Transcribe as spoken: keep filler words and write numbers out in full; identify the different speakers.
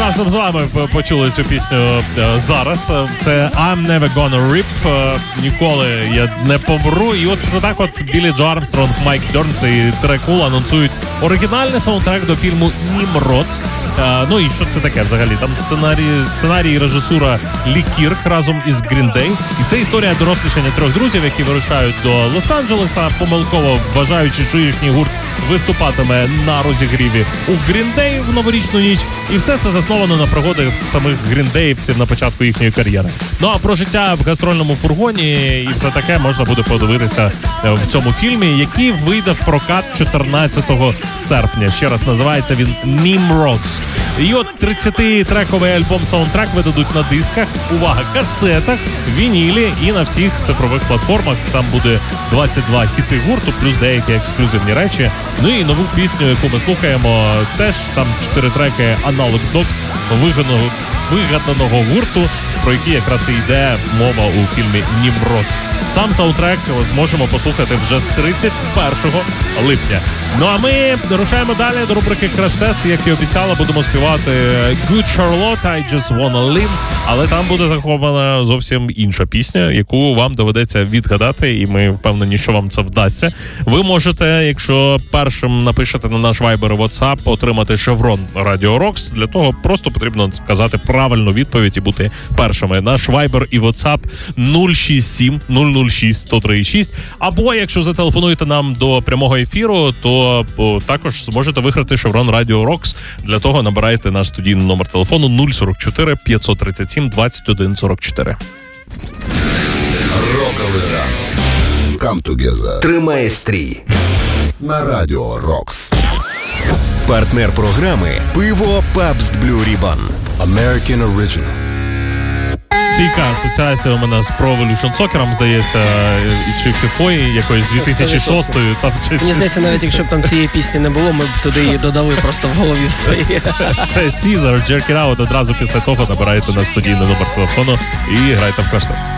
Speaker 1: разом з вами почули цю пісню зараз. Це I'm Never Gonna Rip. Ніколи я не помру. І от так от Біллі Джо Армстронг, Майк Дернс і Трек Кул анонсують оригінальний саундтрек до фільму «Німродс». Ну і що це таке взагалі? Там сценарій, сценарій і режисура Лі Кірк разом із Green Day. І це історія дорослішання трьох друзів, які вирушають до Лос-Анджелеса, помилково вважаючи, що їхній гурт виступатиме на розігріві у Green Day в новорічну ніч. І все це засновано на пригодах самих гріндеївців на початку їхньої кар'єри. Ну а про життя в гастрольному фургоні і все таке можна буде подивитися в цьому фільмі, який вийде в прокат чотирнадцятого серпня. Ще раз, називається він «Німродс». І от тридцятитрековий альбом-саундтрек видадуть на дисках, увага, касетах, вінілі і на всіх цифрових платформах. Там буде двадцять два хіти гурту, плюс деякі ексклюзивні речі. Ну і нову пісню, яку ми слухаємо, теж там чотири треки Analog Dogs, вигаданого, вигаданого гурту, про який якраз і йде мова у фільмі «Німродс». Сам саундтрек зможемо послухати вже з тридцять першого липня. Ну а ми рушаємо далі до рубрики «Краш-тест». Як і обіцяла, будемо співати Good Charlotte, I Just Wanna Live, але там буде захоплена зовсім інша пісня, яку вам доведеться відгадати, і ми впевнені, що вам це вдасться. Ви можете, якщо першим напишете на наш Viber і WhatsApp, отримати шеврон Radio Rocks. Для того просто потрібно вказати правильну відповідь і бути першими. Наш Viber і WhatsApp нуль шість сім нуль нуль шість сто три шість. Або, якщо зателефонуєте нам до прямого ефіру, то о, також зможете виграти шеврон Radio Rocks. Для того набирайте наш студійний номер телефону нуль сорок чотири п'ятсот тридцять сім двадцять один сорок чотири.
Speaker 2: Роковий ранок. Come together.
Speaker 3: Тримай стрій.
Speaker 2: На Radio Rocks.
Speaker 3: Партнер програми «Пиво Пабст Блю Ribbon».
Speaker 2: American Original.
Speaker 1: Стійка асоціація у мене з Pro Evolution Soccer, здається, чи фіфою якоюсь дві тисячі шостою. Там, чи,
Speaker 4: Мені здається, навіть якщо б там цієї пісні не було, ми б туди її додали просто в голові свої.
Speaker 1: Це Caesar, Jerk It Out. Одразу після того набираєте на студійний номер телефону і грайте в краш-тест.